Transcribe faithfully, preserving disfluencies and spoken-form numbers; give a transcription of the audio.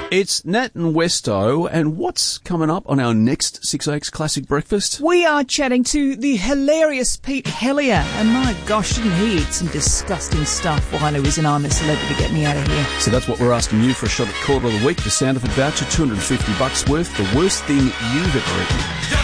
It's Nat and Westo, and what's coming up on our next six A X Classic Breakfast? We are chatting to the hilarious Pete Hellier, and my gosh, didn't he eat some disgusting stuff while he was in I'm a Celebrity, Get Me Out of Here. So that's what we're asking you for a shot at Quarter of the Week, the Sound of It voucher, two hundred fifty bucks worth, the worst thing you've ever eaten.